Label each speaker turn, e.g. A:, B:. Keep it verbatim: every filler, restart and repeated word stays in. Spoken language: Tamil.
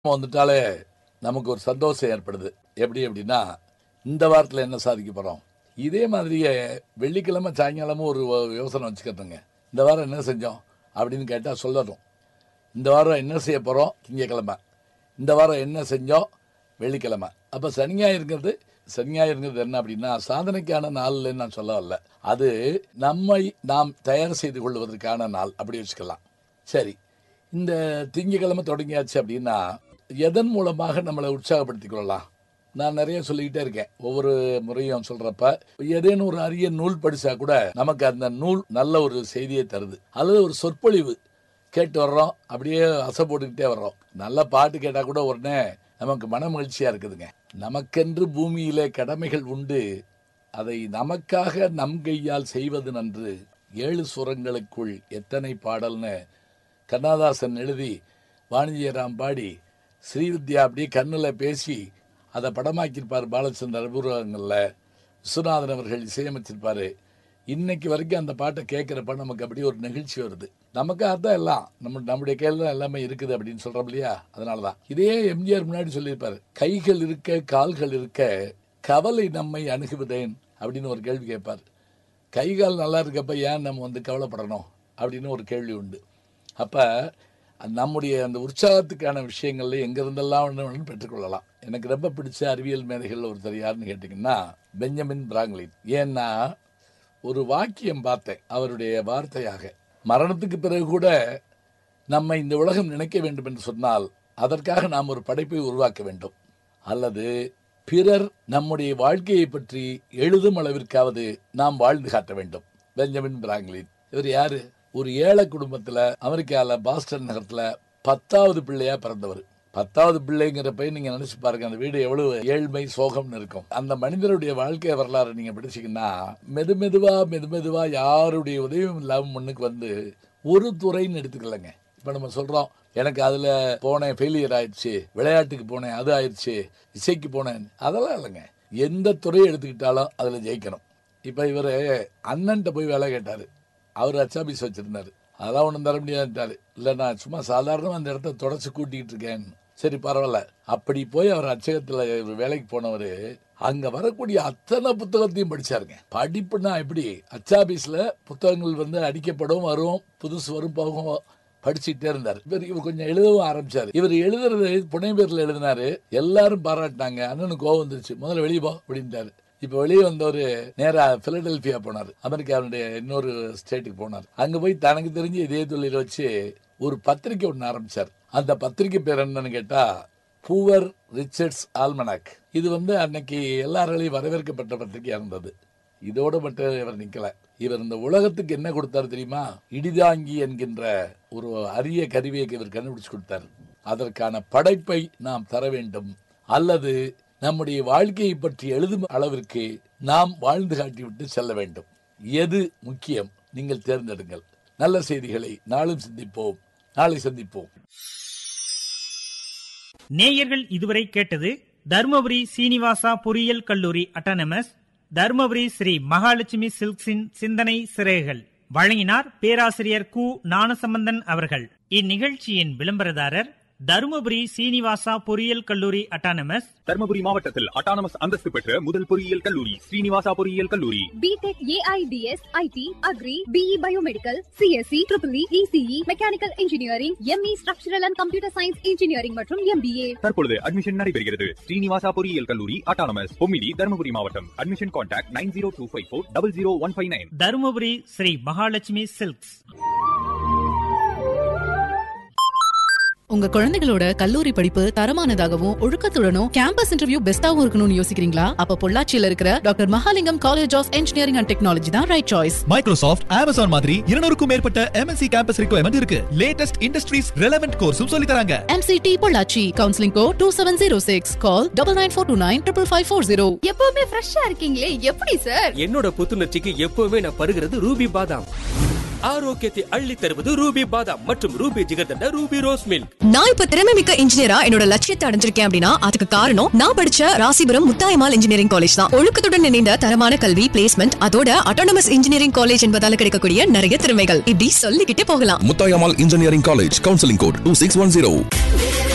A: வந்துட்டாலே நமக்கு ஒரு சந்தோஷம் ஏற்படுது. எப்படி அப்படின்னா, இந்த வாரத்தில் என்ன சாதிக்க போகிறோம். இதே மாதிரியே வெள்ளிக்கிழமை சாயங்காலமும் ஒரு யோசனை வச்சுக்கிறதுங்க. இந்த வாரம் என்ன செஞ்சோம் அப்படின்னு கேட்டால் சொல்லணும். இந்த வாரம் என்ன செய்ய போகிறோம் திங்கக்கிழமை, இந்த வாரம் என்ன செஞ்சோம் வெள்ளிக்கிழமை. அப்போ சனி ஞாயிறுங்கிறது சனி ஞாயிறுங்கிறது என்ன அப்படின்னா சாதனைக்கான நாள்னு நான் சொல்ல வரல, அது நம்மை நாம் தயார் செய்து கொள்வதற்கான நாள் அப்படி வச்சுக்கலாம். சரி, இந்த திங்கக்கிழமை தொடங்கியாச்சு அப்படின்னா எதன் மூலமாக நம்மளை உற்சாகப்படுத்திக் கொள்ளலாம். நான் நிறைய சொல்லிக்கிட்டே இருக்கேன். ஒவ்வொரு முறையும் சொல்கிறப்ப ஏதேனும் ஒரு அரிய நூல் படித்தா கூட நமக்கு அந்த நூல் நல்ல ஒரு செய்தியை தருது. அல்லது ஒரு சொற்பொழிவு கேட்டு வர்றோம், அப்படியே அசை போட்டுக்கிட்டே வர்றோம். நல்ல பாட்டு கேட்டால் கூட உடனே நமக்கு மன மகிழ்ச்சியாக இருக்குதுங்க. நமக்கென்று பூமியிலே கடமைகள் உண்டு, அதை நமக்காக நம் கையால் செய்வது நன்று, ஏழு சுரங்களுக்குள் எத்தனை பாடல்னு கண்ணதாசன் எழுதி வாணிஜியராம் பாடி ஸ்ரீவித்யா அப்படியே கண்ணில் பேசி அதை படமாக்கியிருப்பார். பாலச்சந்தர் அபூர்வங்களில் விஸ்வநாதன் அவர்கள் இசையமைச்சிருப்பார். இன்னைக்கு வரைக்கும் அந்த பாட்டை கேட்குறப்ப நமக்கு அப்படி ஒரு நிகழ்ச்சி வருது. நமக்காக தான் எல்லாம், நம்ம நம்முடைய கையில் தான் எல்லாமே இருக்குது அப்படின்னு சொல்கிறோம் இல்லையா. அதனால தான் இதே எம்ஜிஆர் முன்னாடி சொல்லியிருப்பார், கைகள் இருக்க கால்கள் இருக்க கவலை நம்மை அணுகுவதேன் அப்படின்னு ஒரு கேள்வி கேட்பார். கை கால் நல்லா இருக்கப்ப ஏன் நம்ம வந்து கவலைப்படணும் அப்படின்னு ஒரு கேள்வி உண்டு. அப்போ நம்முடைய அந்த உற்சாகத்துக்கான விஷயங்கள்ல எங்கிருந்தெல்லாம் ஒன்று பெற்றுக்கொள்ளலாம். எனக்கு ரொம்ப பிடிச்ச அறிவியல் மேதைகள் ஒருத்தர் யாருன்னு கேட்டிங்கன்னா பெஞ்சமின் பிராங்க்லின். ஏன்னா ஒரு வாக்கியம் பார்த்தேன் அவருடைய வார்த்தையாக, மரணத்துக்கு பிறகு கூட நம்ம இந்த உலகம் நினைக்க வேண்டும் என்று சொன்னால் அதற்காக நாம் ஒரு படைப்பை உருவாக்க வேண்டும், அல்லது பிறர் நம்முடைய வாழ்க்கையை பற்றி எழுதும் அளவிற்காவது நாம் வாழ்ந்து காட்ட வேண்டும். பெஞ்சமின் பிராங்க்லின் இவர் யாரு? ஒரு ஏழை குடும்பத்தில் அமெரிக்காவில் பாஸ்டன் நகரத்தில் பத்தாவது பிள்ளையா பிறந்தவர். பத்தாவது பிள்ளைங்கிறப்ப நீங்கள் நினச்சி பாருங்க, அந்த வீடு எவ்வளவு ஏழ்மை சோகம்னு இருக்கும். அந்த மனிதனுடைய வாழ்க்கை வரலாறு நீங்கள் படிச்சிங்கன்னா மெது மெதுவா மெது மெதுவா யாருடைய உதவியும் இல்லாமல் முன்னுக்கு வந்து ஒரு துறைன்னு எடுத்துக்கலங்க. இப்போ நம்ம சொல்கிறோம், எனக்கு அதில் போனேன் ஃபெயிலியர் ஆயிடுச்சு, விளையாட்டுக்கு போனேன் அது ஆயிடுச்சு, இசைக்கு போனேன், அதெல்லாம் இல்லைங்க. எந்த துறையை எடுத்துக்கிட்டாலும் அதில் ஜெயிக்கணும். இப்போ இவர் அண்ணன்ட்ட போய் வேலை கேட்டார். அவர் அச்சாபீஸ் வச்சிருந்தாரு. அதெல்லாம் ஒன்றும் தர முடியாதுட்டாரு. இல்லை, நான் சும்மா சாதாரணமாக அந்த இடத்த தொடச்சி கூட்டிகிட்டு இருக்கேன். சரி பரவாயில்ல. அப்படி போய் அவர் அச்சகத்தில் வேலைக்கு போனவர் அங்கே வரக்கூடிய அத்தனை புத்தகத்தையும் படித்தாருங்க. படிப்புனா எப்படி, அச்சாபீஸில் புத்தகங்கள் வந்து அடிக்கப்படும், வரும், புதுசு வரும், போகும், படிச்சுட்டே இருந்தார். இவர் இவர் கொஞ்சம் எழுதவும் ஆரம்பிச்சாரு. இவர் எழுதுறது புனை பேரில் எழுதினாரு. எல்லாரும் பாராட்டினாங்க. அண்ணனுக்கு கோவம் வந்துருச்சு, முதல்ல வெளியே போ அப்படின்ட்டாரு. இப்போ வெளியே வந்தவர் நேராக பிலடெல்பியா போனார், அமெரிக்காவுடைய இன்னொரு ஸ்டேட்டுக்கு போனார். அங்கே போய் தனக்கு தெரிஞ்சு இதே தொழிலை வச்சு ஒரு பத்திரிக்கை ஒன்று ஆரம்பித்தார். அந்த பத்திரிக்கை பேர் என்னன்னு கேட்டால் பூவர் ரிச்சர்ட்ஸ் ஆல்மனாக். இது வந்து அன்னைக்கு எல்லாராலையும் வரவேற்கப்பட்ட பத்திரிகையாக இருந்தது. இதோடு மட்டும் இவர் நிற்கல. இவர் இந்த உலகத்துக்கு என்ன கொடுத்தாரு தெரியுமா? இடிதாங்கி என்கின்ற ஒரு அரிய கருவியை இவர் கண்டுபிடிச்சு கொடுத்தார். அதற்கான படைப்பை நாம் தர வேண்டும், அல்லது நம்முடைய வாழ்க்கையை பற்றி எழுதும் அளவிற்கு நாம் வாழ்ந்து காட்டிவிட்டு செல்ல வேண்டும். எது முக்கியம்? நீங்கள் தேர்ந்தெடுங்கள். நல்ல செய்திகளை நாளும் சிந்திப்போம், நாளை சந்திப்போம்.
B: நேயர்கள் இதுவரை கேட்டது தர்மபுரி சீனிவாசா பொறியியல் கல்லூரி அட்டானமஸ், தர்மபுரி ஸ்ரீ மகாலட்சுமி சில்க்ஸின் சிந்தனை சிறைகள். வழங்கினார் பேராசிரியர் கு ஞானசம்பந்தன் அவர்கள். இந்நிகழ்ச்சியின் விளம்பரதாரர் தருமபுரி சீனிவாசா பொறியியல் கல்லூரி அட்டானமஸ்.
C: தருமபுரி மாவட்டத்தில் அட்டானமஸ் அந்தஸ்து பெற்ற முதல் பொறியியல் கல்லூரி ஸ்ரீனிவாசா பொறியியல் கல்லூரி.
D: BTech, AIDS, ID, agri, BE biomedical, CSC, triple E, ECE, mechanical engineering, ME structural and computer science engineering மற்றும் எம்பிஏ.
C: தற்பொழுது அட்மிஷன் நடைபெறுகிறது. ஸ்ரீனிவாசா பொறியியல் கல்லூரி அட்டானமஸ், பொம்மிடி, தருமபுரி மாவட்டம். Admission contact nine zero two five four double zero one five nine.
B: Dharmapuri Sri Mahalakshmi silks.
E: உங்க குழந்தைகளோட கல்லூரி படிப்பு தரமானதாகவும் ஒழுக்கத்துடனும் கேம்பஸ் இன்டர்வியூ பெஸ்டாவும் இருக்கணும்னு யோசிக்கிறீங்களா? அப்ப பொள்ளாச்சியில இருக்கிற doctor Mahalingam college of engineering and technology தான் ரைட் சாய்ஸ்.
F: மைக்ரோசாஃப்ட், அமேசான் மாதிரி இருநூறுக்கும் மேற்பட்ட எம்என்சி கேம்பஸ் ரிக்வயர்மெண்ட் இருக்கு. லேட்டஸ்ட் இண்டஸ்ட்ரீஸ் ரெலவென்ட் கோர்ஸும் சொல்லி தராங்க.
E: MCT Pollachi. Counselling code two seven zero six. Call double nine four two nine triple five four zero.
D: எப்பவுமே ஃப்ரெஷ்ஷா இருக்கீங்களே, எப்படி சார்?
G: என்னோட புத்துணர்ச்சிக்கு எப்பவுமே நான் பருகிறது ரூபி பாதாம். ஆரோக்கியத்தை அள்ளி தருவது ரூபி பாதாம் மற்றும் Ruby jigarthanda Ruby rose milk.
H: நான் இப்ப திறமை மிக்க இன்ஜினியரா என்னோட லட்சியத்தை அடைஞ்சிருக்கேன் அப்படின்னா அதுக்கு காரணம் நான் படிச்ச ராசிபுரம் முத்தாயம்மாள் இன்ஜினியரிங் காலேஜ் தான். ஒழுக்கத்துடன் இணைந்த தரமான கல்வி, பிளேஸ்மெண்ட், அதோட அட்டானமஸ் இன்ஜினியரிங் காலேஜ் என்பதால கிடைக்கக்கூடிய நிறைய திறமைகள் இப்படி சொல்லிக்கிட்டே போகலாம்.
I: Muthayammal engineering college, counselling code two six one zero.